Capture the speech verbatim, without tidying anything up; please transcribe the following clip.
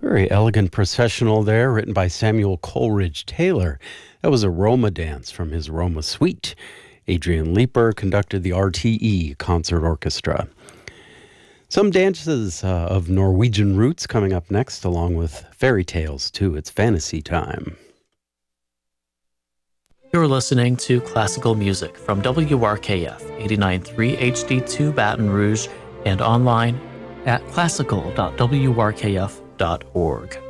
Very elegant processional there, written by Samuel Coleridge Taylor. That was a Roma dance from his Roma Suite. Adrian Leeper conducted the R T E Concert Orchestra. Some dances uh, of Norwegian roots coming up next, along with fairy tales, too. It's fantasy time. You're listening to classical music from W R K F eighty-nine point three H D two Baton Rouge and online at classical dot w r k f dot org.